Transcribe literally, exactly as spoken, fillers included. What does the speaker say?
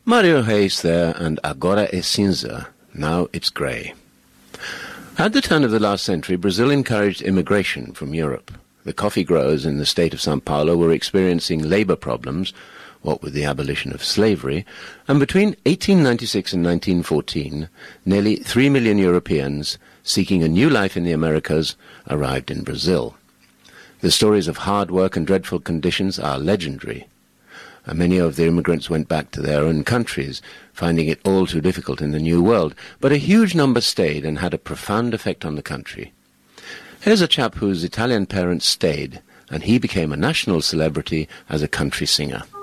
Mario Reis there, and Agora é Cinza, Now It's Grey. At the turn of the last century, Brazil encouraged immigration from Europe. The coffee growers in the state of São Paulo were experiencing labour problems, what with the abolition of slavery, and between eighteen ninety-six and nineteen fourteen, nearly three million Europeans seeking a new life in the Americas arrived in Brazil. The stories of hard work and dreadful conditions are legendary. And many of the immigrants went back to their own countries, finding it all too difficult in the New World. But a huge number stayed and had a profound effect on the country. Here's a chap whose Italian parents stayed, and he became a national celebrity as a country singer.